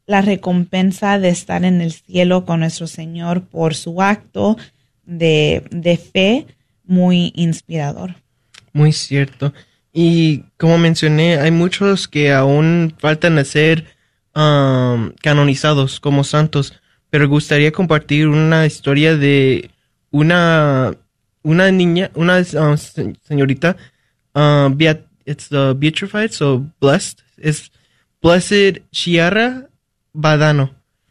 la recompensa de estar en el cielo con nuestro Señor por su acto de fe muy inspirador. Muy cierto. Y como mencioné, hay muchos que aún faltan a ser canonizados como santos, pero gustaría compartir una historia de una niña, señorita, it's beatified, so blessed, es Blessed Chiara Badano.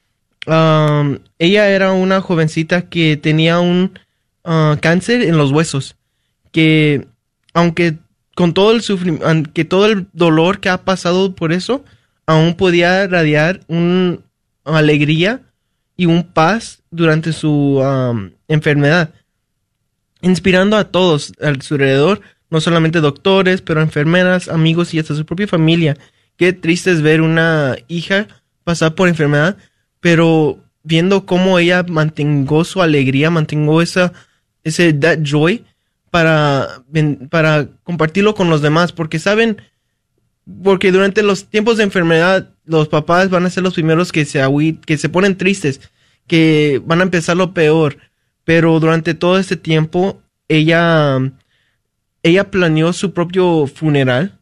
Ella era una jovencita que tenía un cáncer en los huesos, que aunque con todo el sufrimiento, que todo el dolor que ha pasado por eso, aún podía radiar una alegría y un paz durante su enfermedad, inspirando a todos a su alrededor, no solamente doctores, pero enfermeras, amigos y hasta su propia familia. Qué triste es ver una hija pasar por enfermedad, pero viendo cómo ella mantuvo su alegría, mantuvo that joy para compartirlo con los demás, porque porque durante los tiempos de enfermedad los papás van a ser los primeros que se ponen tristes, que van a empezar lo peor, pero durante todo este tiempo ella planeó su propio funeral,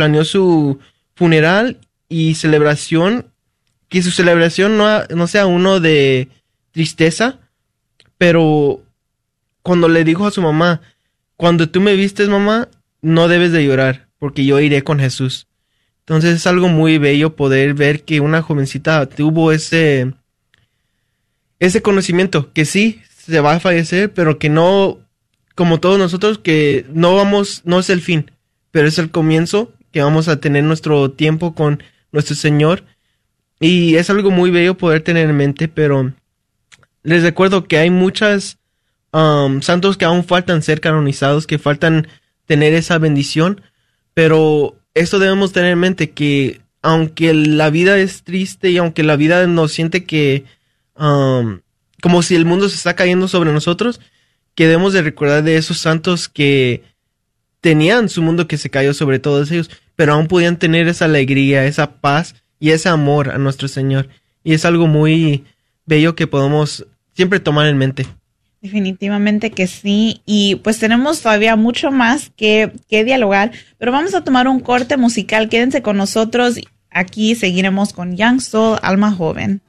y celebración, que su celebración no sea uno de tristeza, pero cuando le dijo a su mamá, cuando tú me vistes, mamá, no debes de llorar, porque yo iré con Jesús. Entonces es algo muy bello poder ver que una jovencita tuvo ese conocimiento, que sí, se va a fallecer, pero que no, como todos nosotros, que no es el fin, pero es el comienzo, que vamos a tener nuestro tiempo con nuestro Señor. Y es algo muy bello poder tener en mente, pero les recuerdo que hay muchas santos que aún faltan ser canonizados, que faltan tener esa bendición, pero esto debemos tener en mente, que aunque la vida es triste y aunque la vida nos siente que como si el mundo se está cayendo sobre nosotros, que debemos de recordar de esos santos que tenían su mundo que se cayó sobre todos ellos, pero aún podían tener esa alegría, esa paz y ese amor a nuestro Señor. Y es algo muy bello que podemos siempre tomar en mente. Definitivamente que sí. Y pues tenemos todavía mucho más que dialogar, pero vamos a tomar un corte musical. Quédense con nosotros. Aquí seguiremos con Young Soul, Alma Joven.